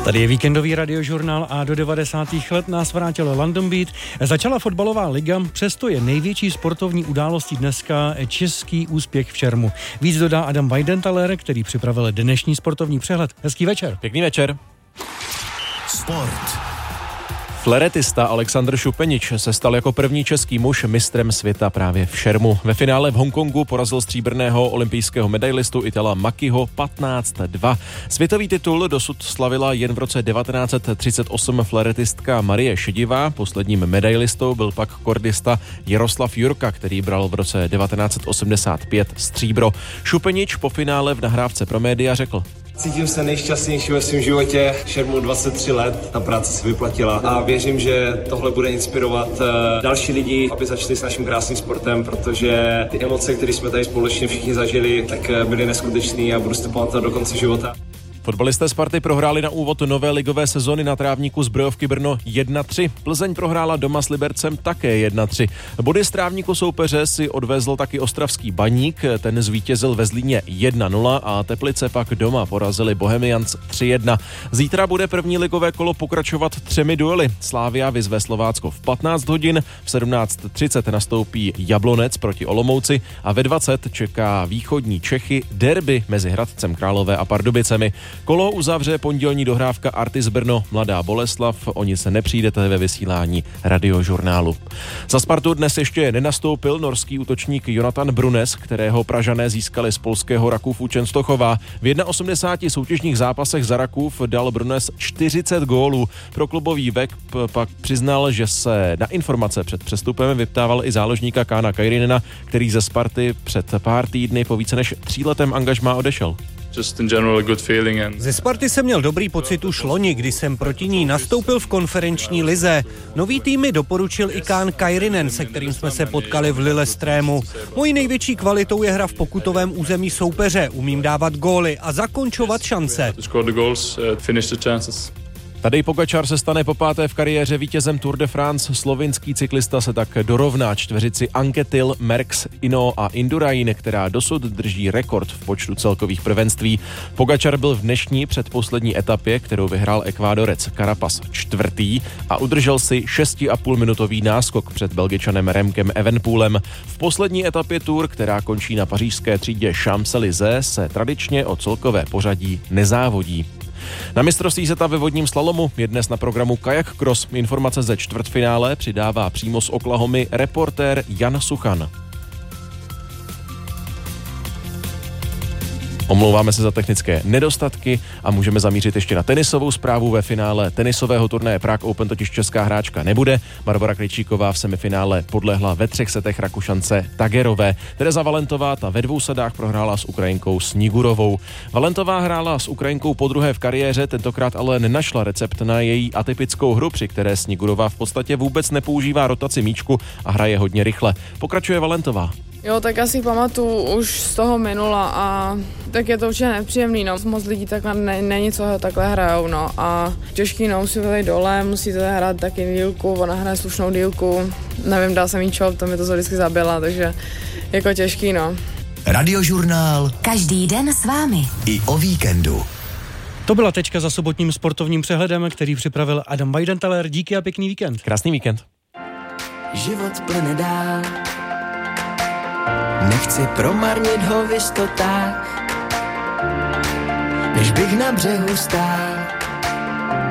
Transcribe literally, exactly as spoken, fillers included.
Tady je víkendový radiožurnál a do devadesátých let nás vrátil London Beat. Začala fotbalová liga, přesto je největší sportovní událostí dneska český úspěch v šermu. Víc dodá Adam Weidenthaler, který připravil dnešní sportovní přehled. Hezký večer. Pěkný večer. Sport. Fléretista Alexandr Šupenič se stal jako první český muž mistrem světa právě v šermu. Ve finále v Hongkongu porazil stříbrného olympijského medailistu Itala Makiho patnáct dva. Světový titul dosud slavila jen v roce devatenáct třicet osm fléretistka Marie Šedivá. Posledním medailistou byl pak kordista Jaroslav Jurka, který bral v roce devatenáct osmdesát pět stříbro. Šupenič po finále v nahrávce pro média řekl: Cítím se nejšťastnější ve svém životě, šermu dvacet tři let, ta práce se vyplatila a věřím, že tohle bude inspirovat další lidi, aby začali s naším krásným sportem, protože ty emoce, které jsme tady společně všichni zažili, tak byly neskutečné a budu si to pamatovat do konce života. Fotbalisté Sparty prohráli na úvod nové ligové sezony na trávníku Zbrojovky Brno jedna tři. Plzeň prohrála doma s Libercem také jedna tři. Body z trávníku soupeře si odvezl taky ostravský Baník, ten zvítězil ve Zlíně jedna nula a Teplice pak doma porazili Bohemians tři jedna. Zítra bude první ligové kolo pokračovat třemi duely. Slavia vyzve Slovácko v patnáct hodin, v sedmnáct třicet nastoupí Jablonec proti Olomouci a ve dvacet čeká východní Čechy derby mezi Hradcem Králové a Pardubicemi. Kolo uzavře pondělní dohrávka Artis Brno Mladá Boleslav, o nic se nepřijdete ve vysílání radiožurnálu. Za Spartu dnes ještě nenastoupil norský útočník Jonathan Brunes, kterého Pražané získali z polského Rakúfu Częstochowa. V osmdesáti soutěžních zápasech za Rakúf dal Brunes čtyřicet gólů. Pro klubový vek pak přiznal, že se na informace před přestupem vyptával i záložníka Kána Kairinena, který ze Sparty před pár týdny po více než tříletém angažmá odešel. Ze Sparty jsem měl dobrý pocit už loni, kdy jsem proti ní nastoupil v konferenční lize. Nový tým mi doporučil i Kán Kairinen, se kterým jsme se potkali v Lillestrému. Mojí největší kvalitou je hra v pokutovém území soupeře. Umím dávat góly a zakončovat šance. Tadej Pogačar se stane popáté v kariéře vítězem Tour de France. Slovinský cyklista se tak dorovná čtveřici Anquetil, Merckx, Ino a Indurain, která dosud drží rekord v počtu celkových prvenství. Pogačar byl v dnešní předposlední etapě, kterou vyhrál Ekvádorec Carapaz čtvrtý a udržel si šest a půl minutový náskok před Belgičanem Remkem Evenepoelem. V poslední etapě Tour, která končí na pařížské třídě Champs-Élysées, se tradičně o celkové pořadí nezávodí. Na mistrovství světa ve vodním slalomu je dnes na programu Kajak Cross. Informace ze čtvrtfinále přidává přímo z Oklahomy reportér Jan Suchan. Omlouváme se za technické nedostatky a můžeme zamířit ještě na tenisovou zprávu. Ve finále tenisového turnaje Prague Open totiž česká hráčka nebude. Barbora Krejčíková v semifinále podlehla ve třech setech Rakušance Tagerové. Tereza Valentová ta ve dvou sadách prohrála s Ukrajinkou Snigurovou. Valentová hrála s Ukrajinkou podruhé v kariéře, tentokrát ale nenašla recept na její atypickou hru, při které Snigurová v podstatě vůbec nepoužívá rotaci míčku a hraje hodně rychle. Pokračuje Valentová. Jo, tak já si pamatuju už z toho minula a tak je to určitě nepříjemný, no. Moc lidí takhle ne, není, co takhle hrajou, no. A těžký, no, musíte tady dole, musíte hrát taky dílku, ona hraje slušnou dílku. Nevím, dá se mi čop, to mi to vždycky zabila, takže jako těžký, no. Radiožurnál. Každý den s vámi. I o víkendu. To byla tečka za sobotním sportovním přehledem, který připravil Adam Weidenthaler. Díky a pěkný víkend. Krásný víkend. Život plyne dál, nechci promarnit ho v jistotách, než bych na břehu stál.